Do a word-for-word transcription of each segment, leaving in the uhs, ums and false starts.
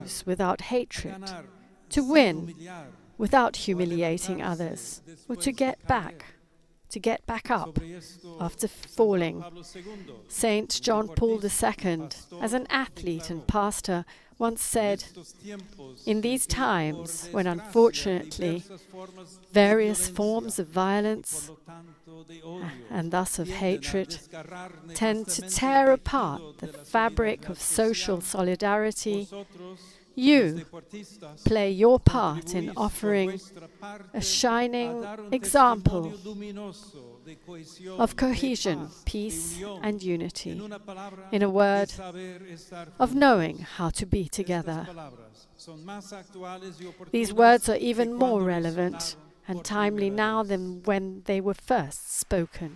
without hatred, to win without humiliating others, or to get back, to get back up after falling. Saint John Paul the Second, as an athlete and pastor, once said, "In these times, when unfortunately various forms of violence and thus of hatred tend to tear apart the fabric of social solidarity, you play your part in offering a shining example of cohesion, peace, and unity. In a word, of knowing how to be together." These words are even more relevant and timely now than when they were first spoken.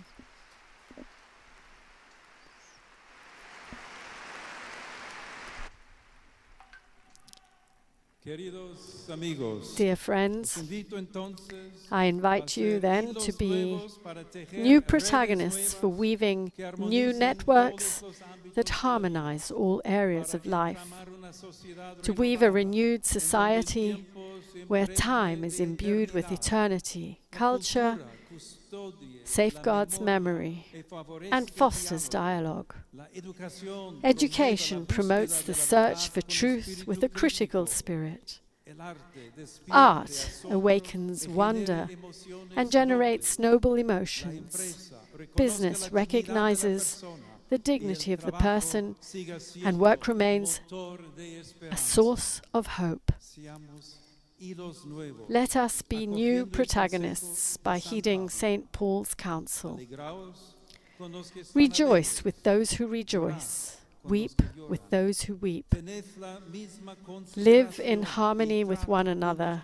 Dear friends, I invite you then to be new protagonists for weaving new networks that harmonize all areas of life, to weave a renewed society where time is imbued with eternity, culture safeguards memory, and fosters dialogue. Education promotes the search for truth with a critical spirit. Art awakens wonder and generates noble emotions. Business recognizes the dignity of the person, and work remains a source of hope. Let us be new protagonists by heeding Saint Paul's counsel. Rejoice with those who rejoice. Weep with those who weep. Live in harmony with one another.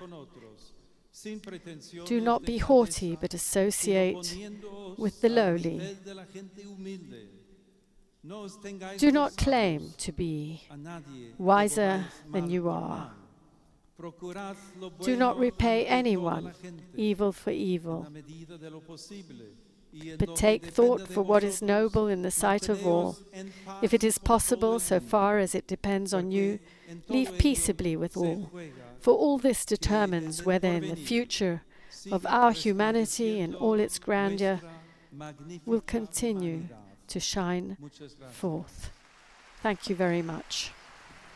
Do not be haughty, but associate with the lowly. Do not claim to be wiser than you are. Do not repay anyone evil for evil, but take thought for what is noble in the sight of all. If it is possible, so far as it depends on you, live peaceably with all, for all this determines whether in the future of our humanity in all its grandeur will continue to shine forth. Thank you very much.